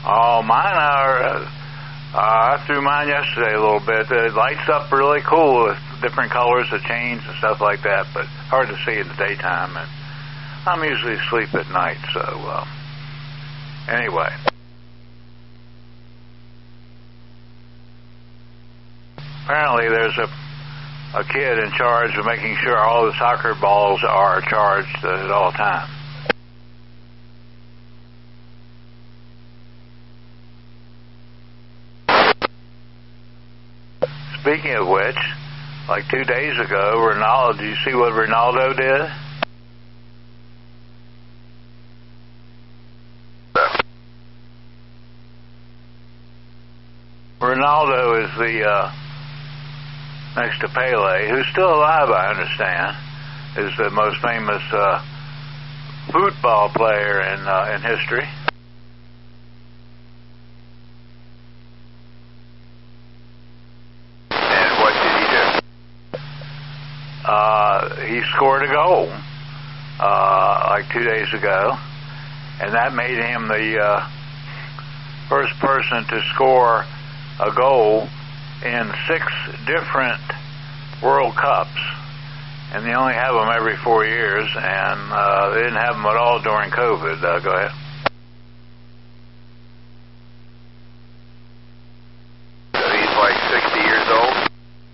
Oh, mine are. I threw mine yesterday a little bit. It lights up really cool with different colors of chains and stuff like that, but hard to see in the daytime. And I'm usually asleep at night, so anyway. Apparently there's a kid in charge of making sure all the soccer balls are charged at all times. Speaking of which, like 2 days ago, Ronaldo, did you see what Ronaldo did? Ronaldo is the, next to Pele, who's still alive, I understand, is the most famous football player in history. And what did he do? He scored a goal like 2 days ago, and that made him the first person to score a goal in 6 different World Cups, and they only have them every 4 years, and they didn't have them at all during COVID. Go ahead.